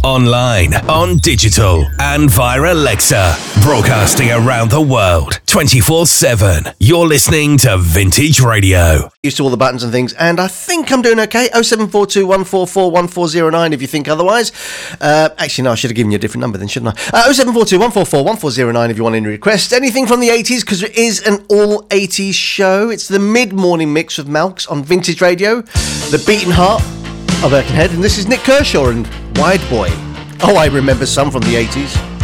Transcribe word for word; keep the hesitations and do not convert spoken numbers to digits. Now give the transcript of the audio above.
online, on digital, and via Alexa. Broadcasting around the world, twenty-four seven. You're listening to Vintage Radio. Used to all the buttons and things, and I think I'm doing okay. oh seven four two, one four four, one four oh nine if you think otherwise. Uh, actually, no, I should have given you a different number then, shouldn't I? Uh, oh seven four two, one four four, one four oh nine if you want any requests. Anything from the eighties, because it is an all eighties show. It's the mid-morning mix with Malks on Vintage Radio, the beating heart of Birkenhead, and this is Nick Kershaw and Wide Boy. Oh, I remember some from the eighties.